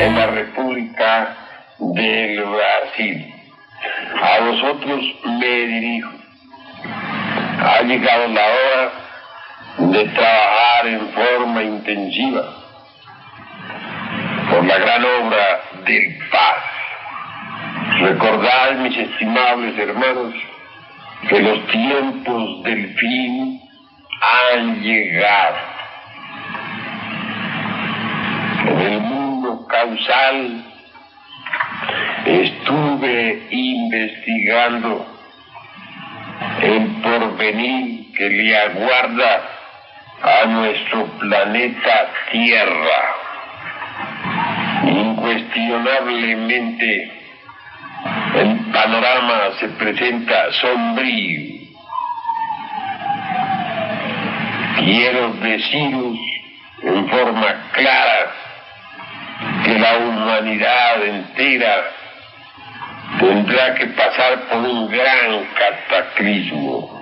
en la República del Brasil. A vosotros me dirijo. Ha llegado la hora de trabajar en forma intensiva por la gran obra del paz. Recordad, mis estimables hermanos, que los tiempos del fin han llegado. En el mundo causal estuve investigando el porvenir que le aguarda a nuestro planeta Tierra. Incuestionablemente, el panorama se presenta sombrío. Quiero deciros en forma clara que la humanidad entera tendrá que pasar por un gran cataclismo.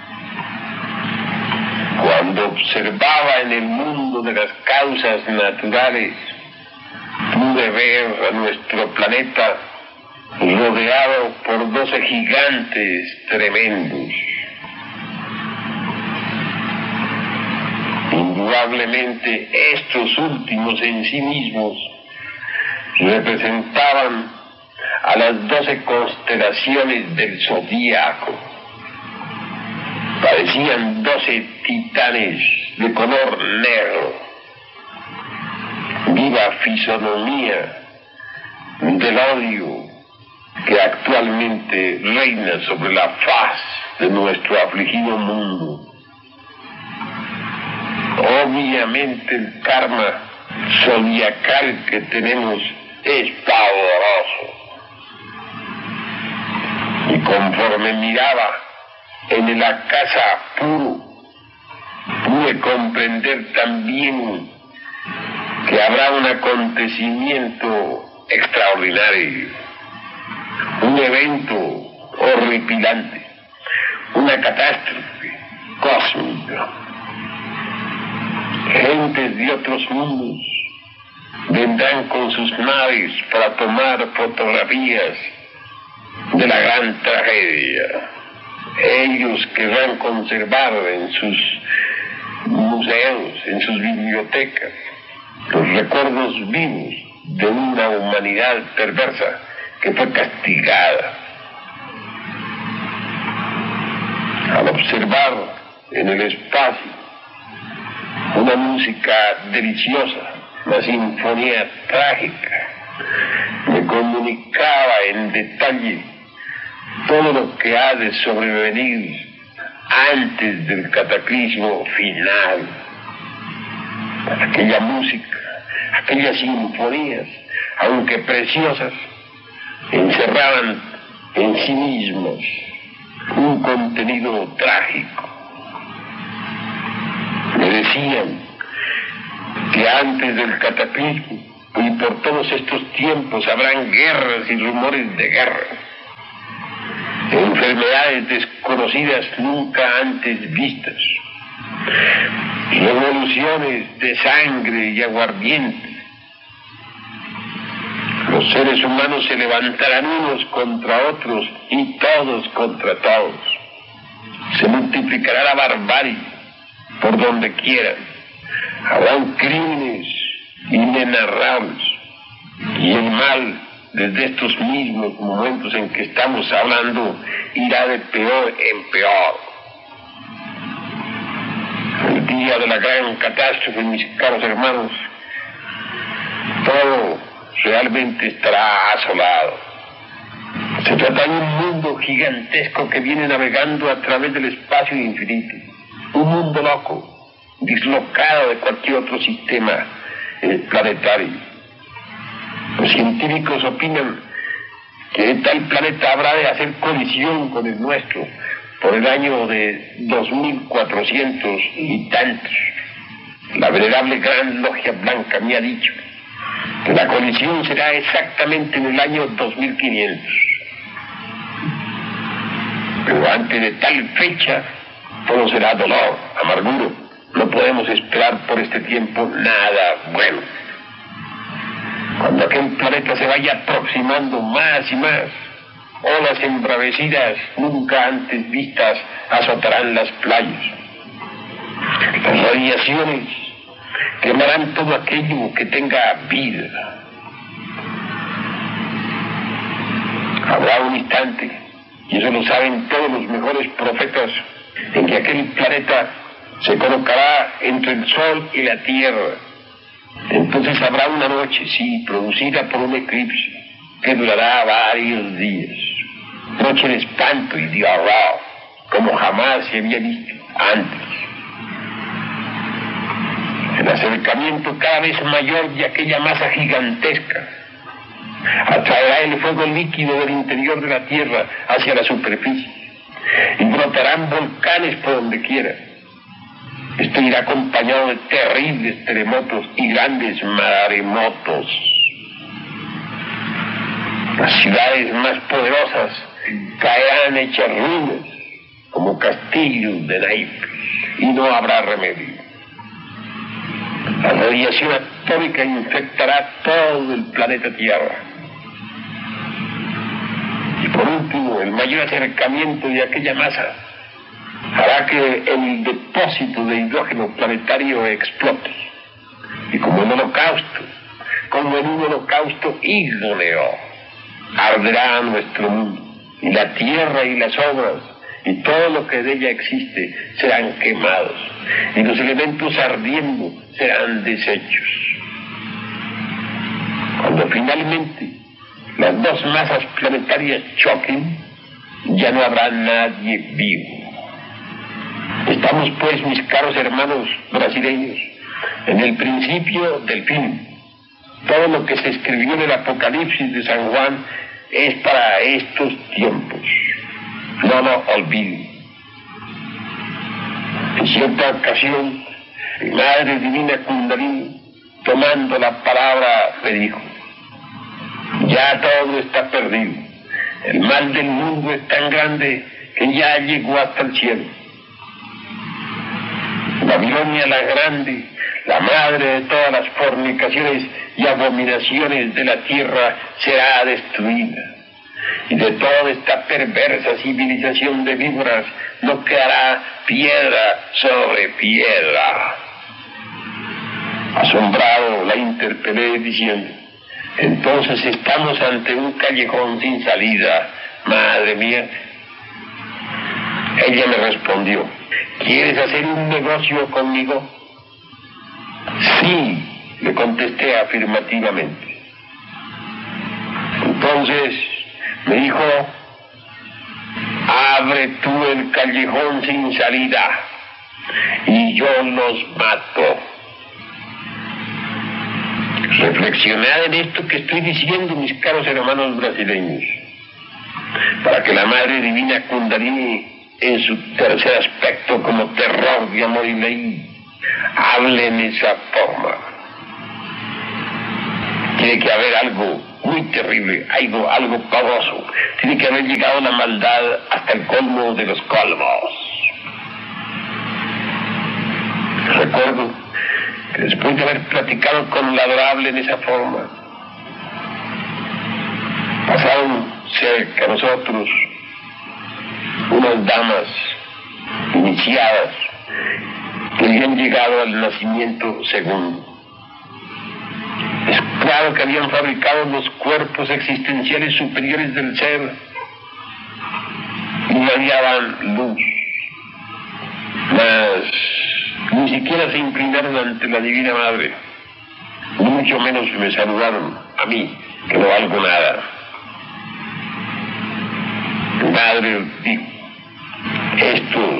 Cuando observaba en el mundo de las causas naturales, pude ver a nuestro planeta rodeado por 12 gigantes tremendos. Indudablemente estos últimos en sí mismos representaban a las 12 constelaciones del zodíaco. Parecían 12 titanes de color negro, viva fisonomía del odio que actualmente reina sobre la faz de nuestro afligido mundo. Obviamente el karma zodiacal que tenemos es pavoroso. Y conforme miraba en el acaso puro, pude comprender también que habrá un acontecimiento extraordinario, un evento horripilante, una catástrofe cósmica. Gentes de otros mundos vendrán con sus naves para tomar fotografías de la gran tragedia. Ellos querrán conservar en sus museos, en sus bibliotecas, los recuerdos vivos de una humanidad perversa que fue castigada. Al observar en el espacio una música deliciosa, una sinfonía trágica, me comunicaba en detalle todo lo que ha de sobrevenir antes del cataclismo final. Aquella música, aquellas sinfonías, aunque preciosas, encerraban en sí mismos un contenido trágico. Me decían que antes del cataclismo y por todos estos tiempos habrán guerras y rumores de guerra, enfermedades desconocidas nunca antes vistas, revoluciones de sangre y aguardiente. Los seres humanos se levantarán unos contra otros y todos contra todos. Se multiplicará la barbarie por donde quieran. Habrán crímenes inenarrables y el mal, desde estos mismos momentos en que estamos hablando, irá de peor en peor. El día de la gran catástrofe, mis caros hermanos, todo realmente estará asolado. Se trata de un mundo gigantesco que viene navegando a través del espacio infinito. Un mundo loco, dislocado de cualquier otro sistema planetario. Los científicos opinan que tal planeta habrá de hacer colisión con el nuestro por el año de 2400 y tantos. La venerable Gran Logia Blanca me ha dicho que la colisión será exactamente en el año 2500. Pero antes de tal fecha, todo será dolor, amargura. No podemos esperar por este tiempo nada bueno. Cuando aquel planeta se vaya aproximando más y más, olas embravecidas nunca antes vistas azotarán las playas. Las radiaciones quemarán todo aquello que tenga vida. Habrá un instante, y eso lo saben todos los mejores profetas, en que aquel planeta se colocará entre el Sol y la Tierra. Entonces habrá una noche, sí, producida por un eclipse, que durará varios días. Noche de espanto y de horror, como jamás se había visto antes. El acercamiento cada vez mayor de aquella masa gigantesca atraerá el fuego líquido del interior de la Tierra hacia la superficie y brotarán volcanes por donde quiera. Esto irá acompañado de terribles terremotos y grandes maremotos. Las ciudades más poderosas caerán hechas ruinas como castillos de naipes y no habrá remedio. La radiación atómica infectará todo el planeta Tierra. Y por último, el mayor acercamiento de aquella masa hará que el depósito de hidrógeno planetario explote. Y como en un holocausto ígneo, arderá nuestro mundo. Y la tierra y las obras y todo lo que de ella existe serán quemados. Y los elementos ardiendo serán deshechos. Cuando finalmente las dos masas planetarias choquen, ya no habrá nadie vivo. Estamos pues, mis caros hermanos brasileños, en el principio del fin. Todo lo que se escribió en el Apocalipsis de San Juan es para estos tiempos. No lo olviden. En cierta ocasión, mi Madre Divina Kundalini, tomando la palabra, me dijo: ya todo está perdido. El mal del mundo es tan grande que ya llegó hasta el cielo. Babilonia la grande, la madre de todas las fornicaciones y abominaciones de la tierra, será destruida. Y de toda esta perversa civilización de víboras no quedará piedra sobre piedra. Asombrado, la interpelé diciendo: entonces estamos ante un callejón sin salida, madre mía. Ella me respondió: ¿quieres hacer un negocio conmigo? Sí, le contesté afirmativamente. Entonces me dijo: abre tú el callejón sin salida y yo los mato. Reflexionad en esto que estoy diciendo, mis caros hermanos brasileños, para que la Madre Divina Kundalini, en su tercer aspecto como terror de amor y ley, hable en esa forma. Tiene que haber algo muy terrible, algo pavoso. Tiene que haber llegado la maldad hasta el colmo de los colmos. Recuerdo que después de haber platicado con el adorable en esa forma, pasaron cerca a nosotros unas damas iniciadas que habían llegado al nacimiento segundo. Es claro que habían fabricado los cuerpos existenciales superiores del ser y irradiaban luz, mas ni siquiera se inclinaron ante la Divina Madre, ni mucho menos me saludaron a mí, que no valgo nada. Mi madre dijo: estos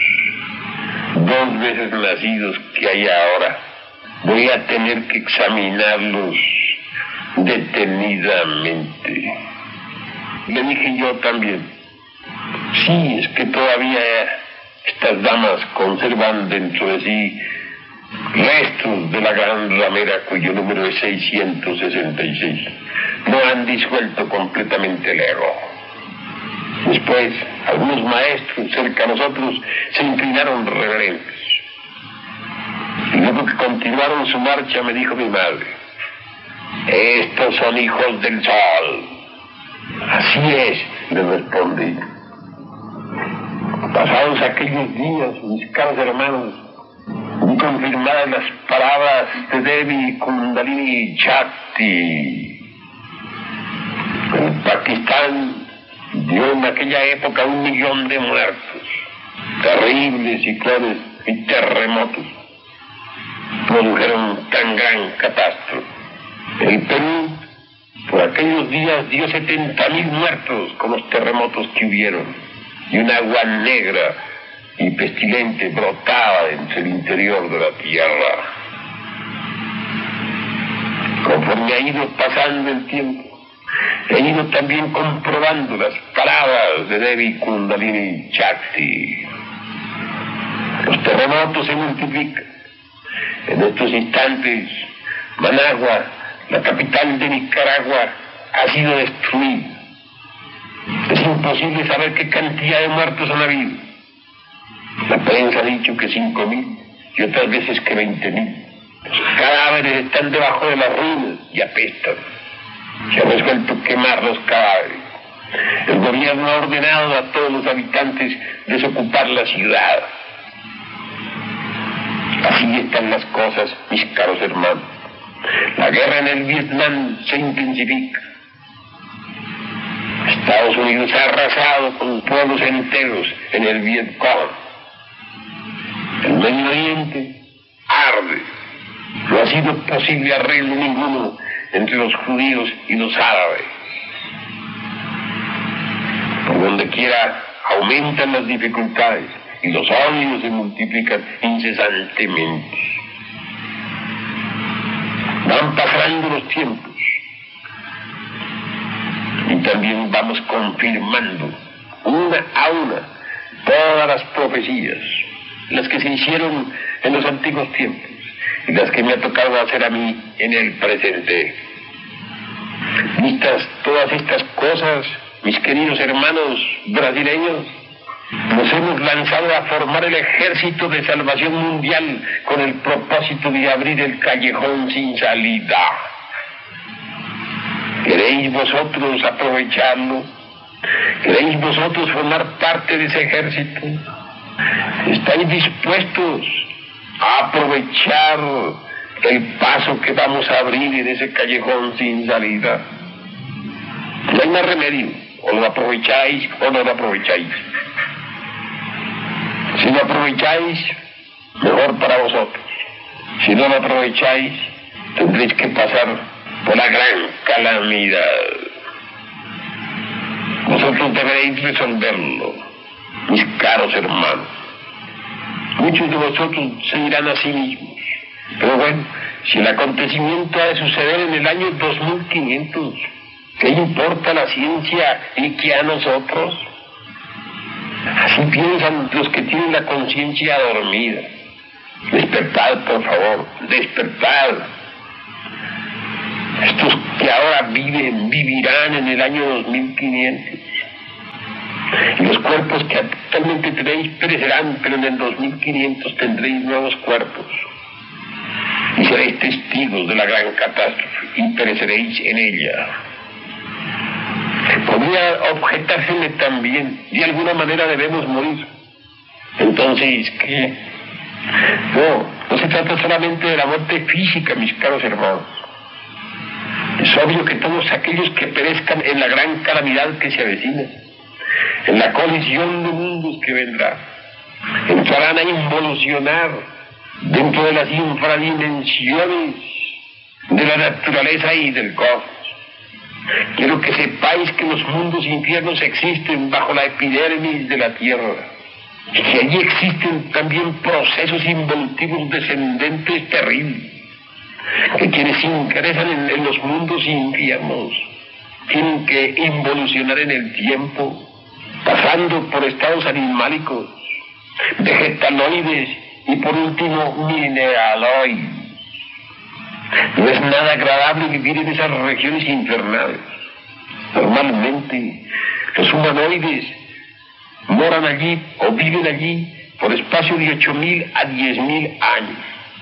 2 veces nacidos que hay ahora, voy a tener que examinarlos detenidamente. Le dije yo también: sí, es que todavía estas damas conservan dentro de sí restos de la gran ramera cuyo número es 666. No han disuelto completamente el ego. Después, algunos maestros cerca de nosotros se inclinaron reverentes. Y luego que continuaron su marcha, me dijo mi madre: Estos son hijos del sol. Así es, le respondí. Pasados aquellos días, mis caros hermanos, y confirmadas las palabras de Devi Kundalini Shakti, el Pakistán dio en aquella época 1 millón de muertos. Terribles ciclones y terremotos produjeron tan gran catástrofe. El Perú, por aquellos días, dio 70.000 muertos con los terremotos que hubieron, y un agua negra y pestilente brotaba entre el interior de la tierra. Conforme ha ido pasando el tiempo, he ido también comprobando las palabras de Devi Kundalini Shakti. Los terremotos se multiplican. En estos instantes, Managua, la capital de Nicaragua, ha sido destruida. Es imposible saber qué cantidad de muertos han habido. La prensa ha dicho que 5.000 y otras veces que 20.000. Los cadáveres están debajo de las ruinas y apestan. Se ha resuelto quemar los cadáveres. El gobierno ha ordenado a todos los habitantes desocupar la ciudad. Así están las cosas, mis caros hermanos. La guerra en el Vietnam se intensifica. Estados Unidos ha arrasado con pueblos enteros en el Vietcong. El Medio Oriente arde. No ha sido posible arreglo ninguno entre los judíos y los árabes. Por donde quiera aumentan las dificultades y los odios se multiplican incesantemente. Van pasando los tiempos y también vamos confirmando una a una todas las profecías, las que se hicieron en los antiguos tiempos y las que me ha tocado hacer a mí en el presente. Vistas todas estas cosas, mis queridos hermanos brasileños, nos hemos lanzado a formar el ejército de salvación mundial con el propósito de abrir el callejón sin salida. ¿Queréis vosotros aprovecharlo? ¿Queréis vosotros formar parte de ese ejército? ¿Estáis dispuestos a aprovechar el paso que vamos a abrir en ese callejón sin salida? No hay más remedio. O lo aprovecháis o no lo aprovecháis. Si lo aprovecháis, mejor para vosotros. Si no lo aprovecháis, tendréis que pasar por la gran calamidad. Vosotros deberéis resolverlo, mis caros hermanos. Muchos de vosotros se dirán a sí mismos, pero bueno, si el acontecimiento ha de suceder en el año 2500, ¿qué importa la ciencia y qué a nosotros? Así piensan los que tienen la conciencia dormida. Despertad, por favor, despertad. Estos que ahora vivirán en el año 2500. Y los cuerpos que actualmente tenéis perecerán, pero en el 2500 tendréis nuevos cuerpos. Y seréis testigos de la gran catástrofe y pereceréis en ella. Podría objetársele también, de alguna manera debemos morir. Entonces, ¿qué? No se trata solamente de la muerte física, mis caros hermanos. Es obvio que todos aquellos que perezcan en la gran calamidad que se avecina, en la colisión de mundos que vendrá, entrarán a involucionar dentro de las infradimensiones de la naturaleza y del cosmos. Quiero que sepáis que los mundos infiernos existen bajo la epidermis de la tierra, y que allí existen también procesos involutivos descendentes terribles, que quienes ingresan en los mundos infiernos tienen que involucionar en el tiempo, pasando por estados animálicos, vegetaloides y por último mineraloides. No es nada agradable vivir en esas regiones infernales. Normalmente los humanoides moran allí o viven allí por espacio de 8.000 a 10.000 años.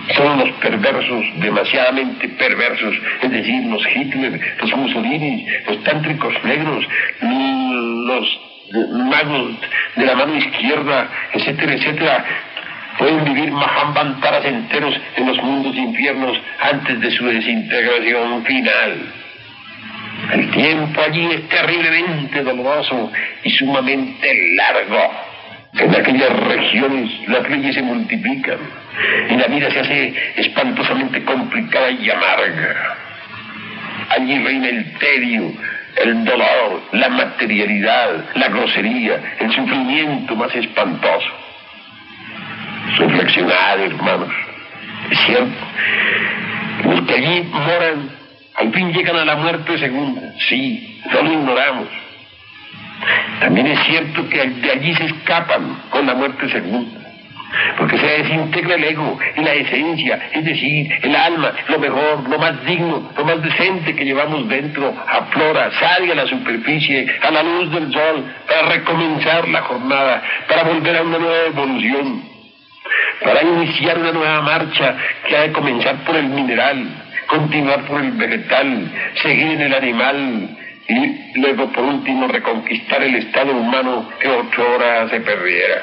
Solo los perversos, demasiadamente perversos, es decir, los Hitler, los Mussolini, los tántricos negros, los magos de la mano izquierda, etcétera, etcétera, pueden vivir mahambantaras enteros en los mundos infiernos antes de su desintegración final. El tiempo allí es terriblemente doloroso y sumamente largo. En aquellas regiones las leyes se multiplican y la vida se hace espantosamente complicada y amarga. Allí reina el tedio, el dolor, la materialidad, la grosería, el sufrimiento más espantoso. Reflexionad, hermanos. Es cierto, los que allí moran al fin llegan a la muerte segunda. Sí, no lo ignoramos. También es cierto que de allí se escapan con la muerte segunda, porque se desintegra el ego y la esencia, es decir, el alma, lo mejor, lo más digno, lo más decente que llevamos dentro, aflora, sale a la superficie, a la luz del sol, para recomenzar la jornada, para volver a una nueva evolución, para iniciar una nueva marcha que ha de comenzar por el mineral, continuar por el vegetal, seguir en el animal, y luego por último reconquistar el estado humano que otrora se perdiera.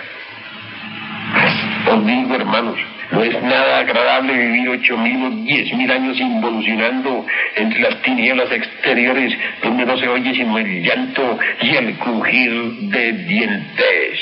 Os digo, hermanos, no es nada agradable vivir 8.000 o 10.000 años involucionando entre las tinieblas exteriores donde no se oye sino el llanto y el crujir de dientes.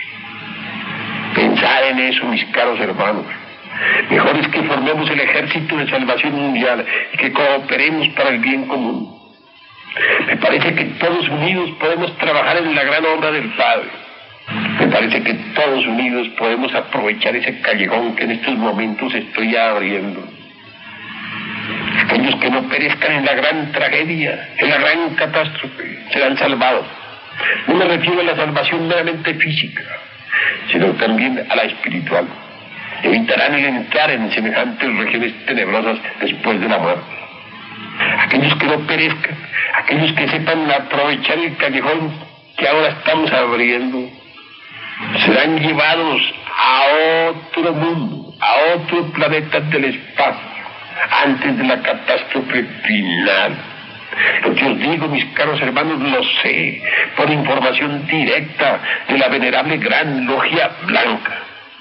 Pensad en eso, mis caros hermanos. Mejor es que formemos el ejército de salvación mundial y que cooperemos para el bien común. Me parece que todos unidos podemos trabajar en la gran obra del Padre. Me parece que todos unidos podemos aprovechar ese callejón que en estos momentos estoy abriendo. Aquellos que no perezcan en la gran tragedia, en la gran catástrofe, serán salvados. No me refiero a la salvación meramente física, sino también a la espiritual. Evitarán el entrar en semejantes regiones tenebrosas después de la muerte. Aquellos que no perezcan, aquellos que sepan aprovechar el callejón que ahora estamos abriendo, serán llevados a otro mundo, a otro planeta del espacio, antes de la catástrofe final. Lo que os digo, mis caros hermanos, lo sé, por información directa de la venerable Gran Logia Blanca.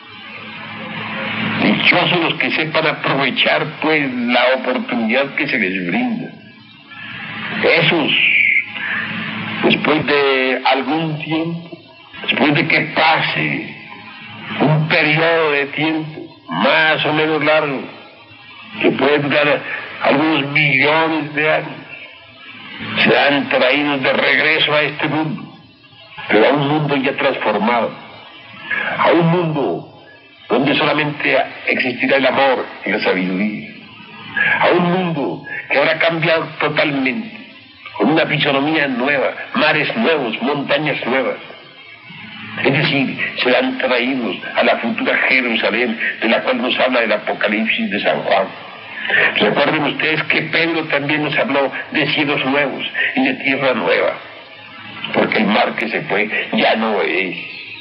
Dichosos los que sepan aprovechar, pues, la oportunidad que se les brinda. Esos, después de algún tiempo, después de que pase un periodo de tiempo más o menos largo, que puede durar algunos millones de años, serán traídos de regreso a este mundo, pero a un mundo ya transformado, a un mundo donde solamente existirá el amor y la sabiduría, a un mundo que habrá cambiado totalmente, con una fisonomía nueva, mares nuevos, montañas nuevas. Es decir, serán traídos a la futura Jerusalén, de la cual nos habla el Apocalipsis de San Juan. Recuerden ustedes que Pedro también nos habló de cielos nuevos y de tierra nueva, porque el mar que se fue ya no es.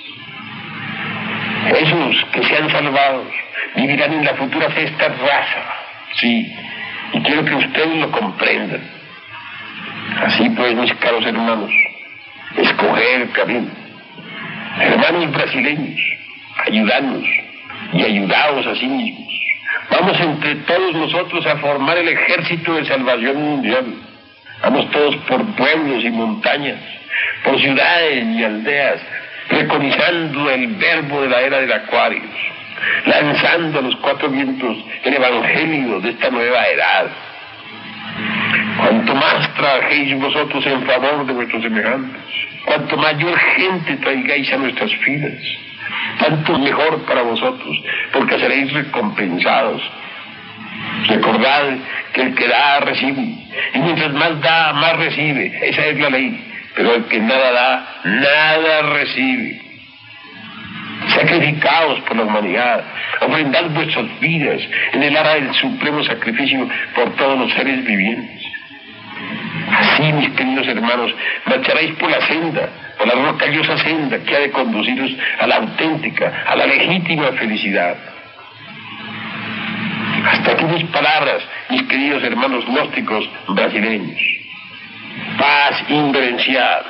Esos que sean salvados vivirán en la futura sexta raza, sí, y quiero que ustedes lo comprendan. Así pues, mis caros hermanos, escoger el camino. Hermanos brasileños, ayudadnos y ayudaos a sí mismos. Vamos entre todos nosotros a formar el ejército de salvación mundial. Vamos todos por pueblos y montañas, por ciudades y aldeas, preconizando el verbo de la era del Acuarios, lanzando a los cuatro vientos el evangelio de esta nueva edad. Cuanto más trabajéis vosotros en favor de vuestros semejantes, cuanto mayor gente traigáis a nuestras filas, tanto mejor para vosotros, porque seréis recompensados. Recordad que el que da, recibe, y mientras más da, más recibe. Esa es la ley. Pero el que nada da, nada recibe. Sacrificaos por la humanidad, ofrendad vuestras vidas en el ara del supremo sacrificio por todos los seres vivientes. Así, mis queridos hermanos, marcharéis por la senda, por la rocallosa senda que ha de conduciros a la auténtica, a la legítima felicidad. Hasta aquí mis palabras, mis queridos hermanos gnósticos brasileños. Paz inverencial.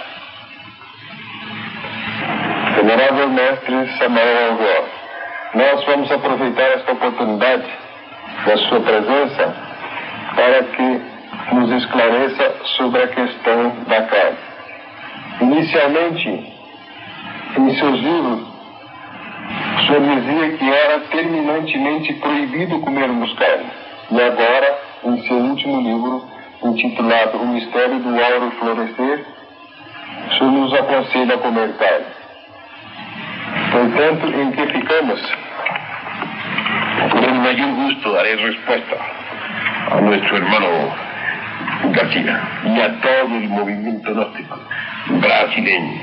Venerável Mestre Samael Angó, nós vamos aproveitar esta oportunidade da sua presença para que nos esclareça sobre a questão da carne. Inicialmente, em seus livros, o senhor dizia que era terminantemente proibido comermos carne. E agora, em seu último livro, intitulado O Mistério do Áureo Florescer, o senhor nos aconselha a comer carne. Portanto, ¿en qué ficamos? Con el mayor gusto daré respuesta a nuestro hermano García y a todo el movimiento gnóstico brasileño.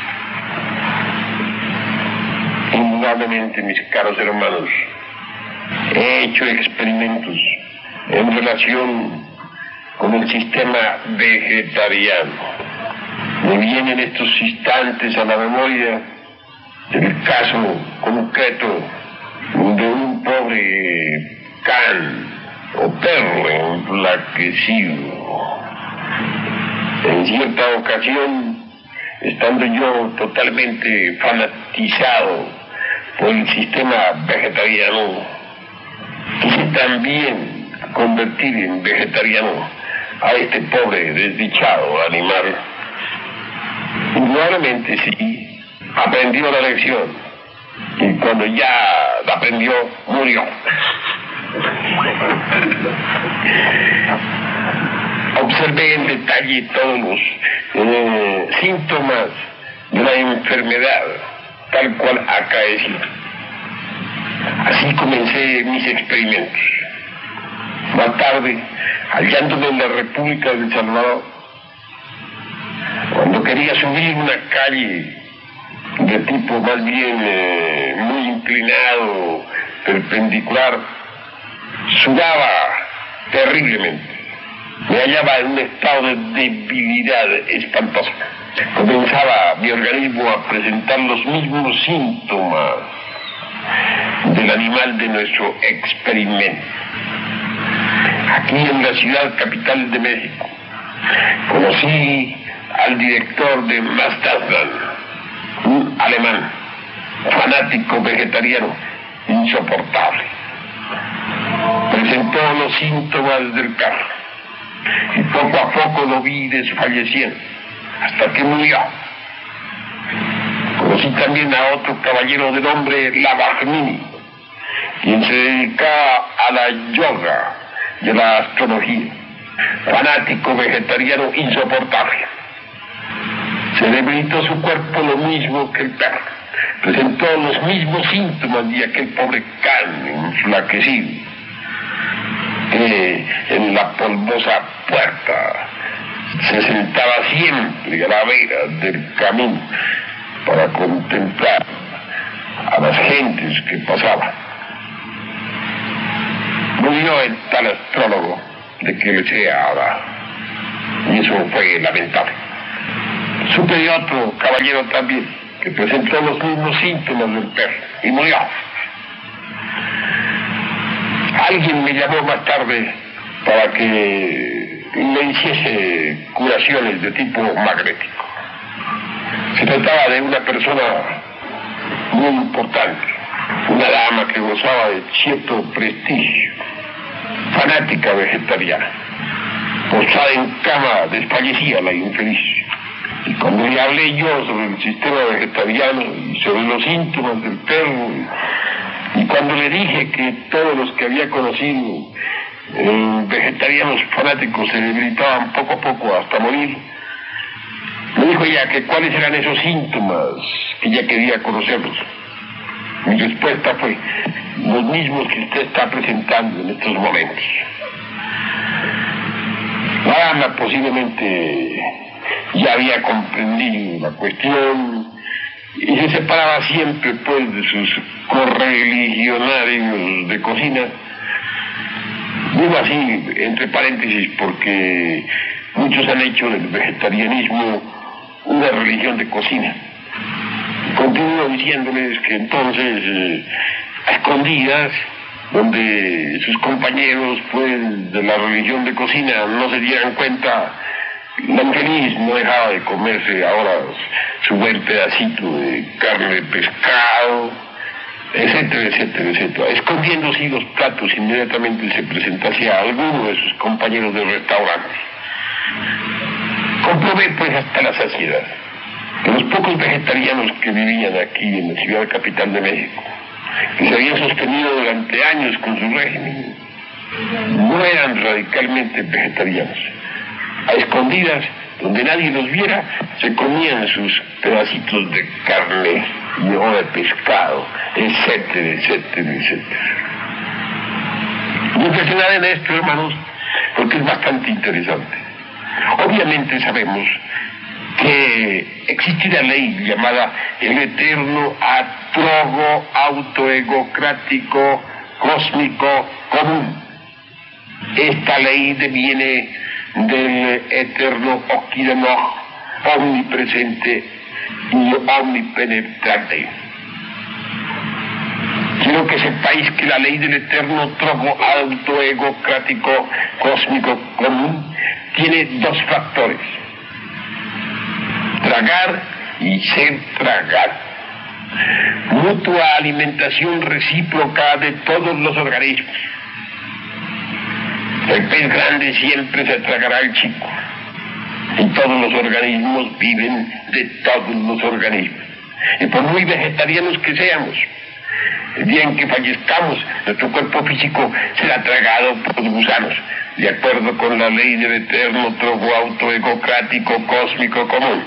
Indudablemente, mis caros hermanos, he hecho experimentos en relación con el sistema vegetariano. Me vienen estos instantes a la memoria el caso concreto de un pobre can o perro enflaquecido. En cierta ocasión, estando yo totalmente fanatizado por el sistema vegetariano, quise también convertir en vegetariano a este pobre desdichado animal. Indudablemente sí, aprendió la lección, y cuando ya la aprendió, murió. Observé en detalle todos los síntomas de la enfermedad, tal cual acaeció. Así comencé mis experimentos. Más tarde, hallándome en la República de El Salvador, cuando quería subir una calle de tipo más bien muy inclinado, perpendicular, sudaba terriblemente. Me hallaba en un estado de debilidad espantosa. Comenzaba mi organismo a presentar los mismos síntomas del animal de nuestro experimento. Aquí en la ciudad capital de México, conocí al director de Mazatlán, un alemán, fanático vegetariano, insoportable. Presentó los síntomas del carro y poco a poco lo vi desfalleciendo hasta que murió. Conocí también a otro caballero de nombre Lavagnini, quien se dedicaba a la yoga y a la astrología, fanático vegetariano insoportable. Se debilitó su cuerpo lo mismo que el perro. Presentó los mismos síntomas de aquel pobre can enflaquecido, que en la polvosa puerta se sentaba siempre a la vera del camino para contemplar a las gentes que pasaban. Murió el tal astrólogo de que les he hablado, y eso fue lamentable. Supe de otro caballero también que presentó los mismos síntomas del perro y murió. Alguien me llamó más tarde para que le hiciese curaciones de tipo magnético. Se trataba de una persona muy importante, una dama que gozaba de cierto prestigio, fanática vegetariana. Posada en cama, desfallecía la infeliz. Y cuando le hablé yo sobre el sistema vegetariano y sobre los síntomas del perro, y cuando le dije que todos los que había conocido vegetarianos fanáticos se debilitaban poco a poco hasta morir, me dijo ella que cuáles eran esos síntomas que ella quería conocerlos. Mi respuesta fue: los mismos que usted está presentando en estos momentos. La dama posiblemente ya había comprendido la cuestión y se separaba siempre pues de sus correligionarios de cocina. Digo así entre paréntesis porque muchos han hecho del vegetarianismo una religión de cocina. Continúo diciéndoles que entonces a escondidas donde sus compañeros pues de la religión de cocina no se dieran cuenta, la infeliz no dejaba de comerse ahora su buen pedacito de carne de pescado, etcétera, etcétera, etcétera. Escondiendo sí los platos, inmediatamente se presenta hacia alguno de sus compañeros del restaurante. Comprobé pues hasta la saciedad que los pocos vegetarianos que vivían aquí en la ciudad capital de México, que se habían sostenido durante años con su régimen, no eran radicalmente vegetarianos. A escondidas, donde nadie los viera, se comían sus pedacitos de carne o de pescado, etcétera, etcétera, etcétera. Reflexionar en esto, hermanos, porque es bastante interesante. Obviamente sabemos que existe una ley llamada el eterno atrogo autoegocrático cósmico común. Esta ley deviene del eterno Okidano, omnipresente y omnipenetrante. Quiero que sepáis que la ley del eterno trogo autoegocrático cósmico común tiene dos factores: tragar y ser tragado. Mutua alimentación recíproca de todos los organismos. El pez grande siempre se tragará al chico. Y todos los organismos viven de todos los organismos. Y por muy vegetarianos que seamos, el día en que fallezcamos, nuestro cuerpo físico será tragado por los gusanos, de acuerdo con la ley del eterno trogo autoegocrático cósmico común.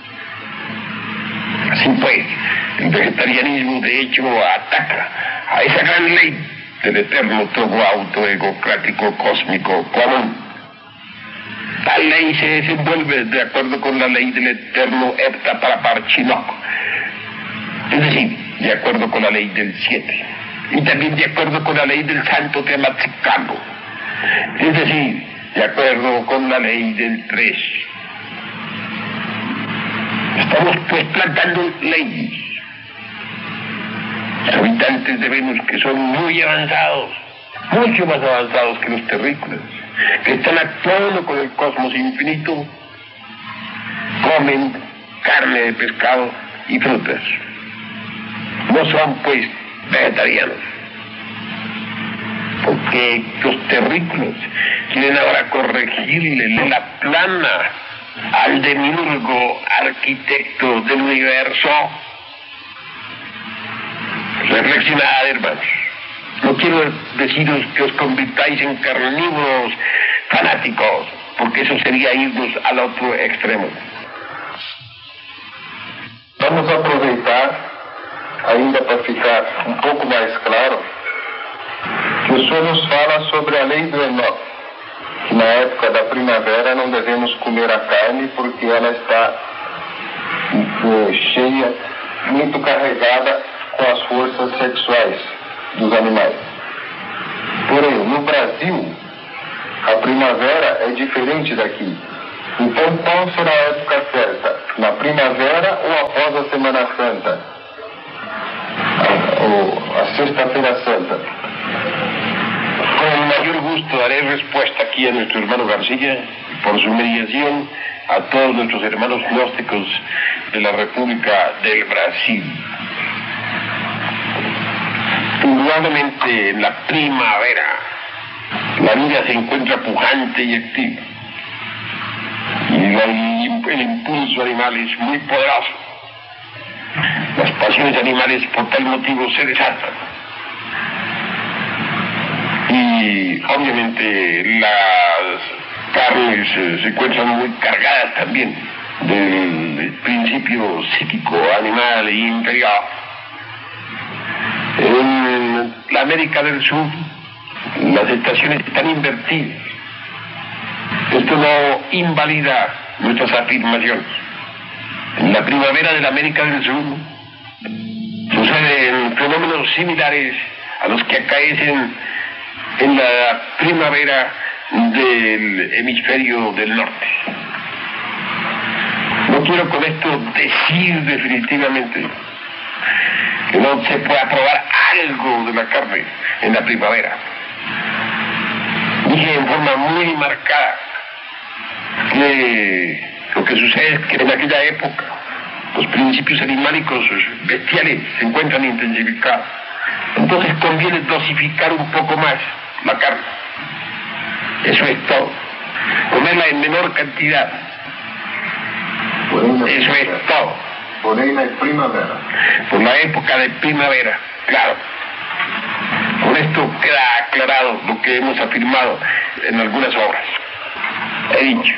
Así pues, el vegetarianismo de hecho ataca a esa gran ley del eterno trogo autoegocrático cósmico común. Tal ley se desenvuelve de acuerdo con la ley del eterno Epta Paraparchinok, es decir, de acuerdo con la ley del 7, y también de acuerdo con la ley del santo Tematzicango, es decir, de acuerdo con la ley del 3. Estamos pues plantando leyes. Los habitantes de Venus, que son muy avanzados, mucho más avanzados que los terrícolas, que están actuando con el cosmos infinito, comen carne de pescado y frutas. No son pues vegetarianos, porque los terrícolas quieren ahora corregirle la plana al demiurgo arquitecto del universo. Reflexionad, hermanos. No quiero deciros que os convirtáis en carnívoros fanáticos, porque eso sería irnos al otro extremo. Vamos aproveitar, ainda para ficar pouco mais claro, que o Senhor nos fala sobre a lei do Enoque, que na época da primavera não devemos comer a carne porque ela está cheia, muito carregada com as forças sexuais dos animais. Porém, no Brasil, a primavera é diferente daqui. Então, qual será a época certa? Na primavera ou após a Semana Santa? Ou a Sexta-feira Santa? Con el mayor gusto daré respuesta aquí a nuestro hermano García y por su mediación a todos nuestros hermanos gnósticos de la República del Brasil. Indudablemente en la primavera la vida se encuentra pujante y activa y el impulso animal es muy poderoso. Las pasiones animales por tal motivo se desatan y obviamente las carnes se encuentran muy cargadas también del principio psíquico animal e inferior. En la América del Sur las estaciones están invertidas. Esto no invalida nuestras afirmaciones. En la primavera de la América del Sur suceden fenómenos similares a los que acaecen en la primavera del hemisferio del norte. No quiero con esto decir definitivamente que no se pueda probar algo de la carne, en la primavera. Dije en forma muy marcada que lo que sucede es que en aquella época los principios animálicos bestiales se encuentran intensificados. Entonces conviene dosificar un poco más la carne. Eso es todo. Comerla en menor cantidad. Eso es todo. Por ahí la primavera. Por la época de primavera, claro. Con esto queda aclarado lo que hemos afirmado en algunas obras. He dicho.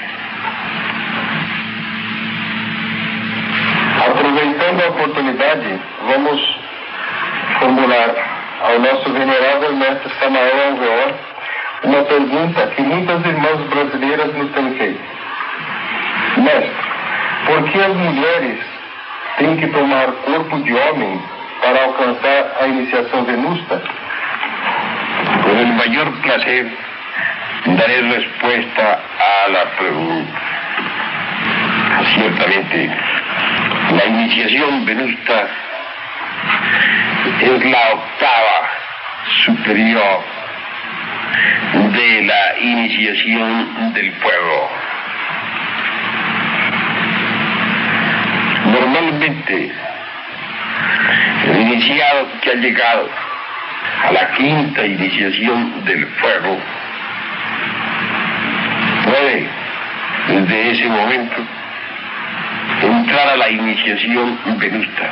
Aproveitando a oportunidade, vamos formular ao nosso venerável mestre Samael Alveor uma pergunta que muitas irmãs brasileiras nos têm feito. Mestre, por que as mulheres têm que tomar corpo de homem para alcançar a iniciação venusta? Con el mayor placer daré respuesta a la pregunta. Ciertamente, la iniciación venusta es la octava superior de la iniciación del fuego. Normalmente, el iniciado que ha llegado a la quinta iniciación del fuego puede, desde ese momento, entrar a la iniciación venusta.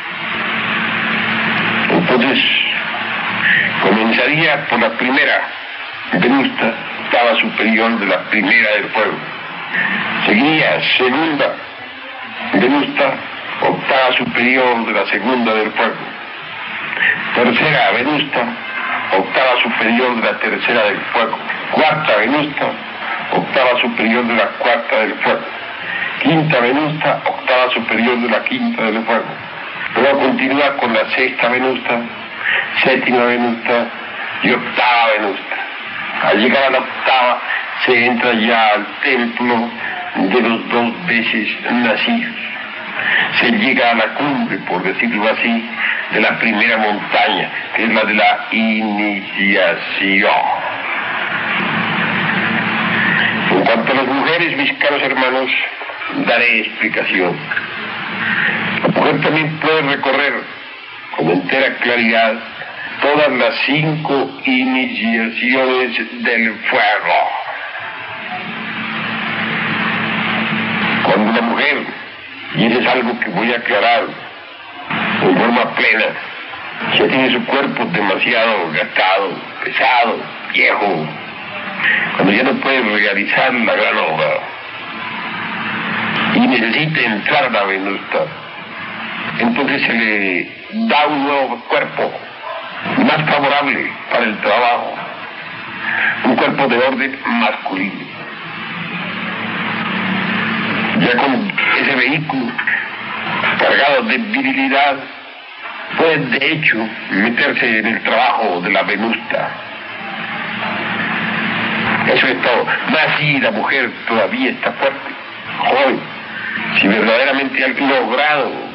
Entonces, comenzaría por la primera venusta, octava superior de la primera del fuego. Seguiría segunda venusta, octava superior de la segunda del fuego. Tercera venusta, octava superior de la tercera del fuego. Cuarta venusta, octava superior de la cuarta del fuego. Quinta venusta, octava superior de la quinta del fuego. Luego continúa con la sexta venusta, séptima venusta y octava venusta. Al llegar a la octava se entra ya al templo de los 2 veces nacidos. Se llega a la cumbre, por decirlo así, de la primera montaña, que es la de la iniciación. En cuanto a las mujeres, mis caros hermanos, daré explicación. La mujer también puede recorrer con entera claridad todas las 5 iniciaciones del fuego. Cuando una mujer, y eso es algo que voy a aclarar en forma plena, ya tiene su cuerpo demasiado gastado, pesado, viejo, cuando ya no puede realizar la gran obra y necesita entrar a la venusta, entonces se le da un nuevo cuerpo más favorable para el trabajo, un cuerpo de orden masculino. Ya con ese vehículo cargado de virilidad puede de hecho meterse en el trabajo de la venusta. Eso es todo. Más si la mujer todavía está fuerte, joven, si verdaderamente ha logrado